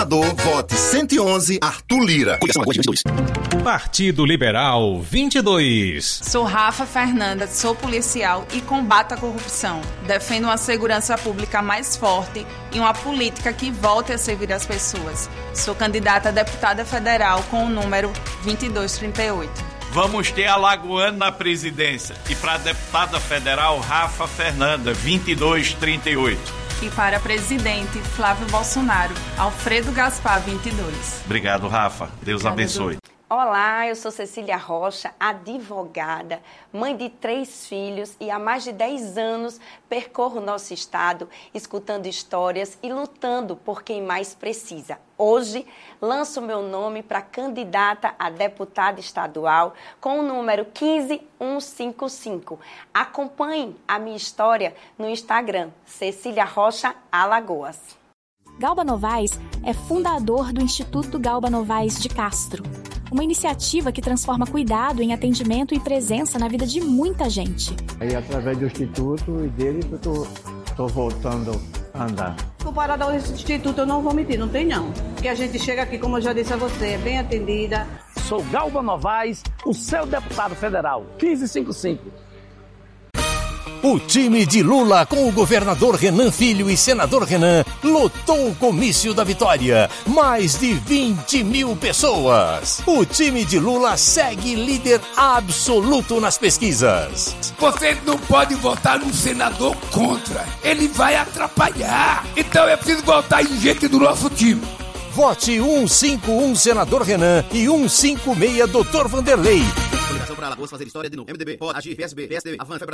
senador, vote 111 Arthur Lira. Partido Liberal 22. Sou Rafa Fernanda, sou policial e combato a corrupção. Defendo uma segurança pública mais forte e uma política que volte a servir as pessoas. Sou candidata a deputada federal com o número 2238. Vamos ter Alagoano na presidência. E para deputada federal, Rafa Fernanda, 2238. E para presidente, Flávio Bolsonaro, Alfredo Gaspar, 22. Obrigado, Rafa. Deus abençoe. Olá, eu sou Cecília Rocha, advogada, mãe de 3 filhos e há mais de 10 anos percorro nosso estado escutando histórias e lutando por quem mais precisa. Hoje, lanço meu nome para candidata a deputada estadual com o número 15155. Acompanhe a minha história no Instagram, Cecília Rocha Alagoas. Galba Novaes é fundador do Instituto Galba Novaes de Castro, uma iniciativa que transforma cuidado em atendimento e presença na vida de muita gente. Aí, através do Instituto e dele, eu tô voltando a andar. Comparado ao Instituto, eu não vou mentir, não tem não. Porque a gente chega aqui, como eu já disse a você, é bem atendida. Sou Galba Novaes, o seu deputado federal, 1555. O time de Lula com o governador Renan Filho e senador Renan lotou o comício da vitória. Mais de 20 mil pessoas. O time de Lula segue líder absoluto nas pesquisas. Você não pode votar num senador contra. Ele vai atrapalhar. Então é preciso votar em gente do nosso time. Vote 151 senador Renan e 156 doutor Vanderlei. Coligação para Alagoas fazer história de novo. MDB, pode agir, PSB, PSDB, Avança,